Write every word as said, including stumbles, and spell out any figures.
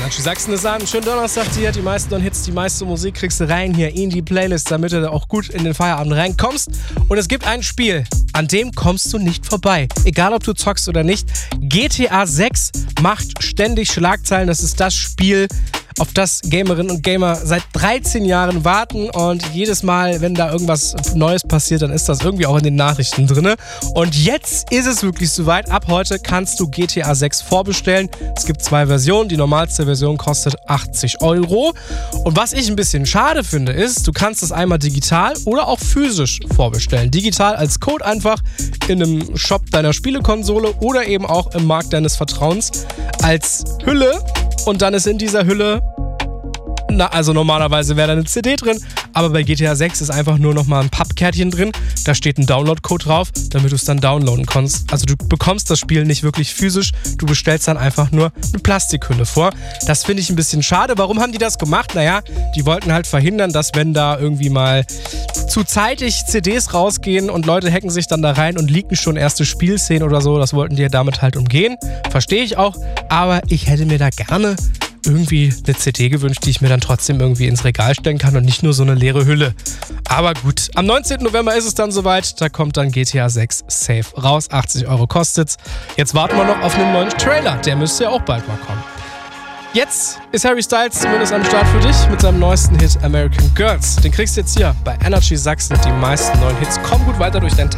Energy Sachsen ist an. Schönen Donnerstag dir. Die meisten neuen Hits, die meiste Musik kriegst du rein hier in die Playlist, damit du da auch gut in den Feierabend reinkommst. Und es gibt ein Spiel, an dem kommst du nicht vorbei. Egal, ob du zockst oder nicht. G T A sechs macht ständig Schlagzeilen. Das ist das Spiel, auf das Gamerinnen und Gamer seit dreizehn Jahren warten, und jedes Mal, wenn da irgendwas Neues passiert, dann ist das irgendwie auch in den Nachrichten drin. Und jetzt ist es wirklich soweit. Ab heute kannst du G T A sechs vorbestellen. Es gibt zwei Versionen. Die normalste Version kostet achtzig Euro. Und was ich ein bisschen schade finde, ist, du kannst es einmal digital oder auch physisch vorbestellen. Digital als Code einfach in einem Shop deiner Spielekonsole oder eben auch im Markt deines Vertrauens als Hülle. Und dann ist in dieser Hülle, na, also normalerweise wäre da eine C D drin, aber bei G T A sechs ist einfach nur nochmal ein Pappkärtchen drin. Da steht ein Download-Code drauf, damit du es dann downloaden kannst. Also du bekommst das Spiel nicht wirklich physisch, du bestellst dann einfach nur eine Plastikhülle vor. Das finde ich ein bisschen schade. Warum haben die das gemacht? Naja, die wollten halt verhindern, dass wenn da irgendwie mal zu zeitig C Ds rausgehen und Leute hacken sich dann da rein und leaken schon erste Spielszenen oder so, das wollten die ja damit halt umgehen. Verstehe ich auch, aber ich hätte mir da gerne irgendwie eine C D gewünscht, die ich mir dann trotzdem irgendwie ins Regal stellen kann und nicht nur so eine leere Hülle. Aber gut, am neunzehnten November ist es dann soweit, da kommt dann G T A sechs safe raus, achtzig Euro kostet's. Jetzt warten wir noch auf einen neuen Trailer, der müsste ja auch bald mal kommen. Jetzt ist Harry Styles zumindest am Start für dich mit seinem neuesten Hit American Girls. Den kriegst du jetzt hier bei Energy Sachsen, die meisten neuen Hits. Komm gut weiter durch deinen Tag.